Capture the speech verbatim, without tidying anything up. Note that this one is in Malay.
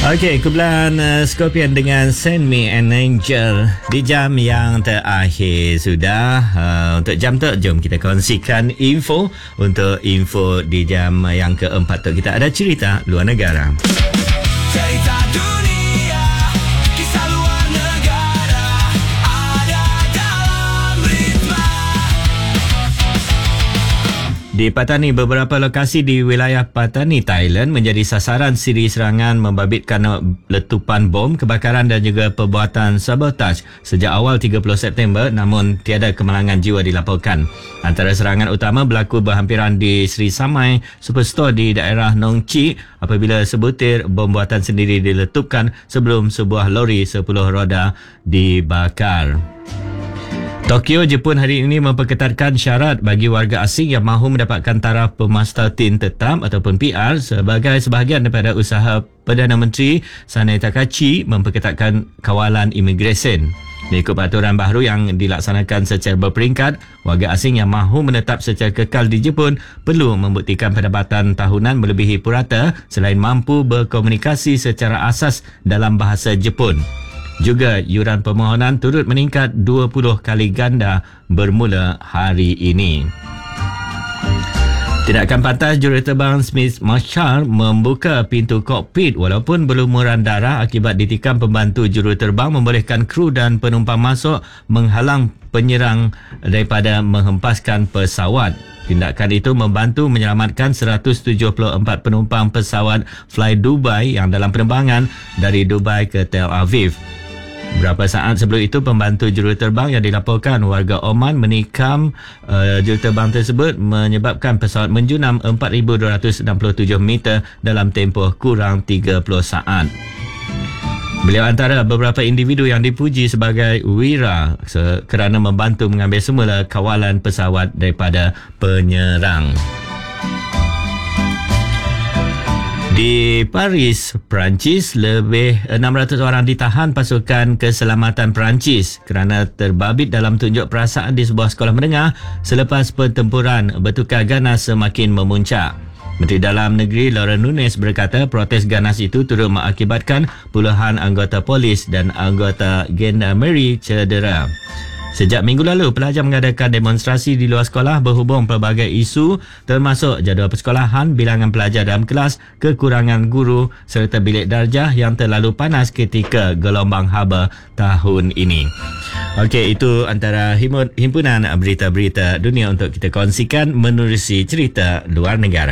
Okey, kumpulan uh, Scorpion dengan Send Me an Angel di jam yang terakhir sudah. Uh, untuk jam tu, jom kita kongsikan info. Untuk info di jam yang keempat tu, kita ada cerita luar negara. Cerita dunia, kisah luar negara, ada dalam Ritma. Di Patani, beberapa lokasi di wilayah Patani, Thailand menjadi sasaran siri serangan membabitkan letupan bom, kebakaran dan juga perbuatan sabotaj sejak awal tiga puluh September, namun tiada kemalangan jiwa dilaporkan. Antara serangan utama berlaku berhampiran di Sri Samai Superstore di daerah Nong Chi apabila sebutir bom buatan sendiri diletupkan sebelum sebuah lori sepuluh roda dibakar. Tokyo, Jepun hari ini memperketatkan syarat bagi warga asing yang mahu mendapatkan taraf pemastatin tetap ataupun P R sebagai sebahagian daripada usaha Perdana Menteri Sanai Takachi memperketatkan kawalan imigresen. Mengikut peraturan baru yang dilaksanakan secara berperingkat, warga asing yang mahu menetap secara kekal di Jepun perlu membuktikan pendapatan tahunan melebihi purata selain mampu berkomunikasi secara asas dalam bahasa Jepun. Juga yuran permohonan turut meningkat dua puluh kali ganda bermula hari ini. Tindakan pantas juruterbang Smith Marshall membuka pintu kokpit walaupun berlumuran darah akibat ditikam pembantu juruterbang membolehkan kru dan penumpang masuk menghalang penyerang daripada menghempaskan pesawat. Tindakan itu membantu menyelamatkan seratus tujuh puluh empat penumpang pesawat Fly Dubai yang dalam penerbangan dari Dubai ke Tel Aviv. Beberapa saat sebelum itu, pembantu juruterbang yang dilaporkan warga Oman menikam uh, juruterbang tersebut menyebabkan pesawat menjunam empat ribu dua ratus enam puluh tujuh meter dalam tempoh kurang tiga puluh saat. Beliau antara beberapa individu yang dipuji sebagai wira kerana membantu mengambil semula kawalan pesawat daripada penyerang. Di Paris, Perancis, lebih enam ratus orang ditahan pasukan keselamatan Perancis kerana terbabit dalam tunjuk perasaan di sebuah sekolah menengah selepas pertempuran bertukar ganas semakin memuncak. Menteri Dalam Negeri Laurent Nunez berkata protes ganas itu turut mengakibatkan puluhan anggota polis dan anggota gendarmeri cedera. Sejak minggu lalu, pelajar mengadakan demonstrasi di luar sekolah berhubung pelbagai isu termasuk jadual persekolahan, bilangan pelajar dalam kelas, kekurangan guru serta bilik darjah yang terlalu panas ketika gelombang haba tahun ini. Okey, itu antara himpunan berita-berita dunia untuk kita kongsikan menerusi cerita luar negara.